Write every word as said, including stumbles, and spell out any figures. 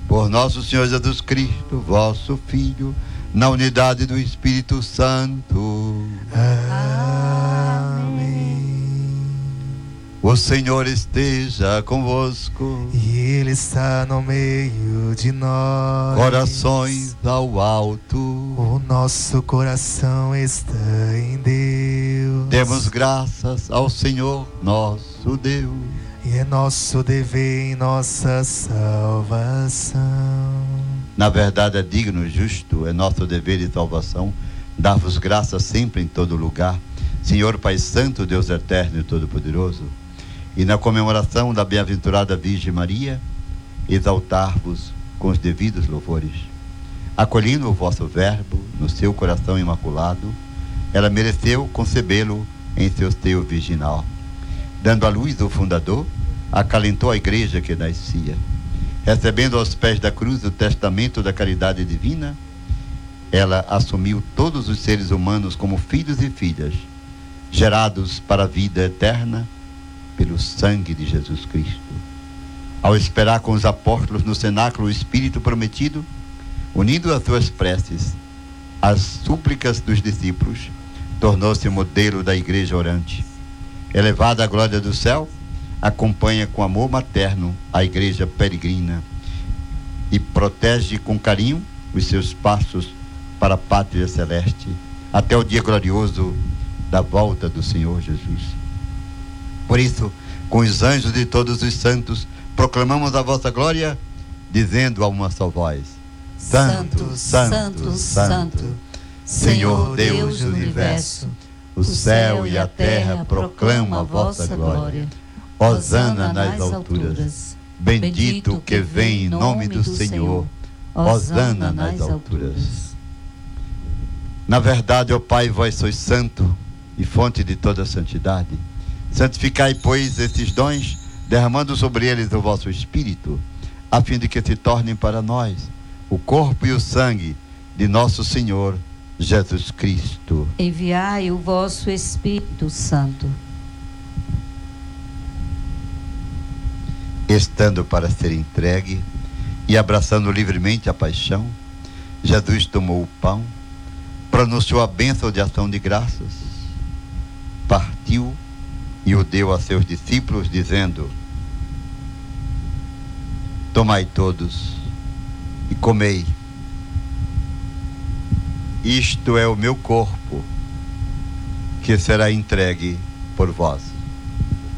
Por nosso Senhor Jesus Cristo, vosso Filho, na unidade do Espírito Santo. Amém. O Senhor esteja convosco. E Ele está no meio de nós. Corações ao alto. O nosso coração está em Deus. Demos graças ao Senhor nosso Deus. E é nosso dever em nossa salvação. Na verdade é digno e justo, é nosso dever e salvação, dar-vos graças sempre em todo lugar, Senhor Pai Santo, Deus Eterno e Todo-Poderoso, e na comemoração da bem-aventurada Virgem Maria, exaltar-vos com os devidos louvores. Acolhendo o vosso verbo no seu coração imaculado, ela mereceu concebê-lo em seu seio virginal. Dando à luz o fundador, acalentou a igreja que nascia. Recebendo aos pés da cruz o testamento da caridade divina, ela assumiu todos os seres humanos como filhos e filhas, gerados para a vida eterna pelo sangue de Jesus Cristo. Ao esperar com os apóstolos no cenáculo o Espírito prometido, unindo as suas preces às súplicas dos discípulos, tornou-se o modelo da igreja orante. Elevada à glória do céu, acompanha com amor materno a igreja peregrina e protege com carinho os seus passos para a pátria celeste, até o dia glorioso da volta do Senhor Jesus. Por isso, com os anjos de todos os santos, proclamamos a vossa glória, dizendo a uma só voz: Santo, Santo, Santo, Santo, Senhor Deus do universo, o céu e a terra proclamam a vossa glória. Hosana nas alturas. Bendito que vem em nome do Senhor. Hosana nas alturas. Na verdade, ó Pai, vós sois santo e fonte de toda santidade. Santificai, pois, esses dons, derramando sobre eles o vosso Espírito, a fim de que se tornem para nós o corpo e o sangue de nosso Senhor Jesus Cristo. Enviai o vosso Espírito Santo. Estando para ser entregue e abraçando livremente a paixão, Jesus tomou o pão, pronunciou a bênção de ação de graças, partiu e o deu a seus discípulos, dizendo: Tomai todos e comei. Isto é o meu corpo, que será entregue por vós.